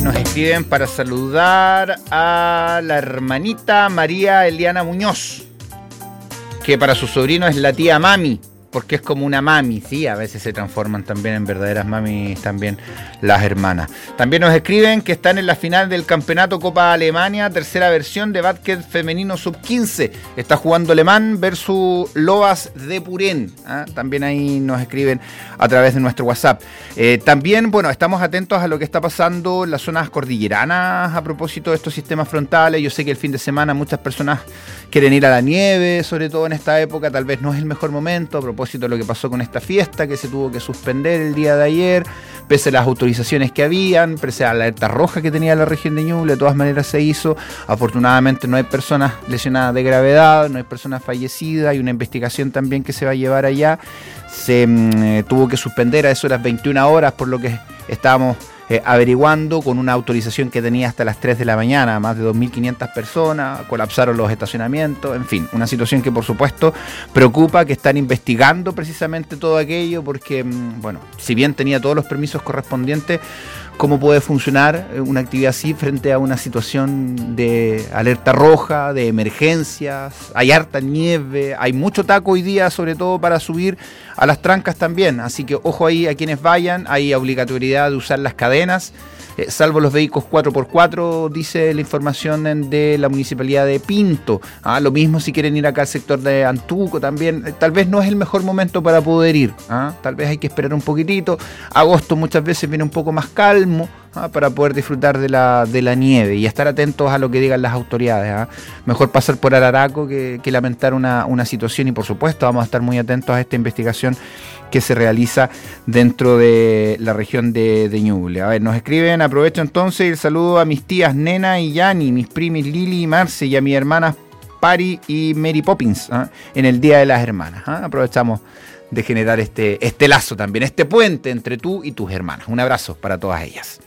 nos escriben para saludar a la hermanita María Eliana Muñoz, que para su sobrino es la tía Mami, porque es como una mami, sí, a veces se transforman también en verdaderas mamis también las hermanas. También nos escriben que están en la final del campeonato Copa Alemania, tercera versión de básquet femenino sub-15. Está jugando Alemán versus Lobas de Purén. También ahí nos escriben a través de nuestro WhatsApp. También, bueno, estamos atentos a lo que está pasando en las zonas cordilleranas a propósito de estos sistemas frontales. Yo sé que el fin de semana muchas personas quieren ir a la nieve, sobre todo en esta época, tal vez no es el mejor momento, a propósito de lo que pasó con esta fiesta que se tuvo que suspender el día de ayer, pese a las autorizaciones que habían, pese a la alerta roja que tenía la región de Ñuble, de todas maneras se hizo. Afortunadamente no hay personas lesionadas de gravedad, no hay personas fallecidas, hay una investigación también que se va a llevar allá. Se tuvo que suspender a eso de las 21 horas, por lo que estábamos averiguando, con una autorización que tenía hasta las 3 de la mañana, más de 2.500 personas, colapsaron los estacionamientos, en fin, una situación que por supuesto preocupa, que están investigando precisamente todo aquello, porque, bueno, si bien tenía todos los permisos correspondientes, ¿cómo puede funcionar una actividad así frente a una situación de alerta roja, de emergencias? Hay harta nieve, hay mucho taco hoy día, sobre todo para subir a las trancas también, así que ojo ahí a quienes vayan, hay obligatoriedad de usar las cadenas, salvo los vehículos 4x4, dice la información de la Municipalidad de Pinto. Lo mismo si quieren ir acá al sector de Antuco también, tal vez no es el mejor momento para poder ir, tal vez hay que esperar un poquitito. Agosto muchas veces viene un poco más calmo, para poder disfrutar de la nieve y estar atentos a lo que digan las autoridades. Mejor pasar por Araraco que lamentar una situación, y por supuesto vamos a estar muy atentos a esta investigación que se realiza dentro de la región de Ñuble. A ver, nos escriben, aprovecho entonces el saludo a mis tías Nena y Yani, mis primis Lili y Marce, y a mis hermanas Pari y Mary Poppins, en el Día de las Hermanas. Aprovechamos de generar este lazo también, este puente entre tú y tus hermanas. Un abrazo para todas ellas.